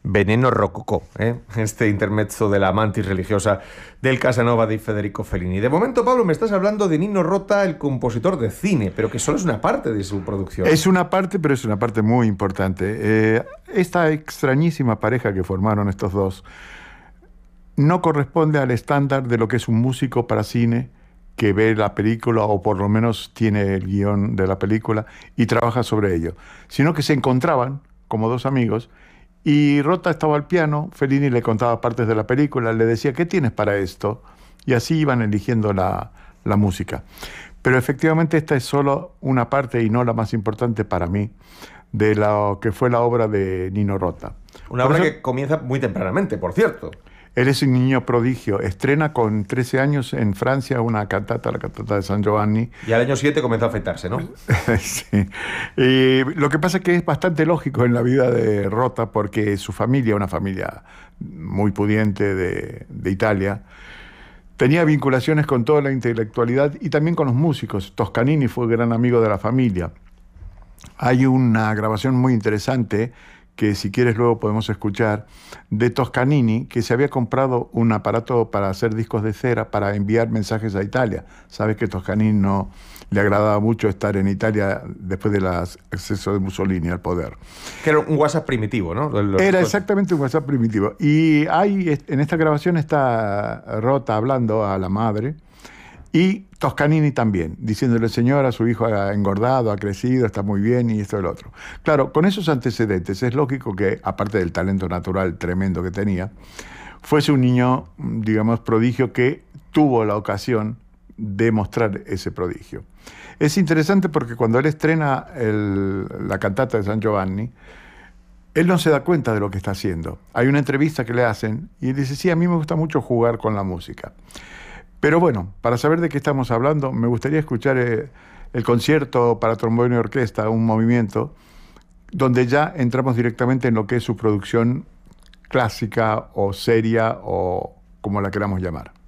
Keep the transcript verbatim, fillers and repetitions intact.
Veneno Rococó, ¿eh? Este intermezzo de la mantis religiosa del Casanova de Federico Fellini. De momento, Pablo, me estás hablando de Nino Rota, el compositor de cine, pero que solo es una parte de su producción. Es una parte, pero es una parte muy importante. Eh, esta extrañísima pareja que formaron estos dos no corresponde al estándar de lo que es un músico para cine que ve la película, o por lo menos tiene el guión de la película y trabaja sobre ello, sino que se encontraban como dos amigos y Rota estaba al piano, Fellini le contaba partes de la película, le decía, ¿qué tienes para esto? Y así iban eligiendo la, la música. Pero efectivamente esta es solo una parte, y no la más importante para mí, de lo que fue la obra de Nino Rota. Una obra que comienza muy tempranamente, por cierto. Él es un niño prodigio. Estrena con trece años en Francia una cantata, la cantata de San Giovanni. Y al año siete comenzó a afeitarse, ¿no? Sí. Y lo que pasa es que es bastante lógico en la vida de Rota, porque su familia, una familia muy pudiente de, de Italia, tenía vinculaciones con toda la intelectualidad y también con los músicos. Toscanini fue gran amigo de la familia. Hay una grabación muy interesante que si quieres luego podemos escuchar, de Toscanini, que se había comprado un aparato para hacer discos de cera para enviar mensajes a Italia. Sabes que Toscanini no le agradaba mucho estar en Italia después del acceso de Mussolini al poder. Que era un WhatsApp primitivo, ¿no? Los era discos... exactamente un WhatsApp primitivo. Y hay, en esta grabación está Rota hablando a la madre, y Toscanini también, diciéndole, señora, su hijo ha engordado, ha crecido, está muy bien, y esto y lo otro. Claro, con esos antecedentes es lógico que, aparte del talento natural tremendo que tenía, fuese un niño, digamos, prodigio, que tuvo la ocasión de mostrar ese prodigio. Es interesante porque cuando él estrena el, la cantata de San Giovanni, él no se da cuenta de lo que está haciendo. Hay una entrevista que le hacen y él dice, sí, a mí me gusta mucho jugar con la música. Pero bueno, para saber de qué estamos hablando, me gustaría escuchar eh, el concierto para trombón y orquesta, un movimiento, donde ya entramos directamente en lo que es su producción clásica o seria o como la queramos llamar.